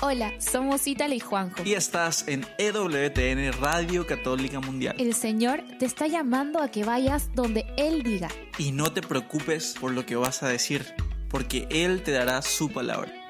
Hola, somos Ítala y Juanjo. Y estás en EWTN Radio Católica Mundial. El Señor te está llamando a que vayas donde Él diga. Y no te preocupes por lo que vas a decir, porque Él te dará su palabra.